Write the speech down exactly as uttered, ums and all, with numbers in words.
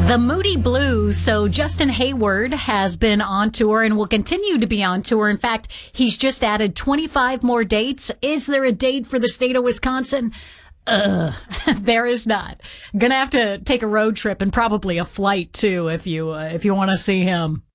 The Moody Blues. So Justin Hayward has been on tour and will continue to be on tour. In fact, he's just added twenty-five more dates. Is there a date for the state of Wisconsin? Uh, there is not. Gonna have to take a road trip and probably a flight too if you, uh, if you want to see him.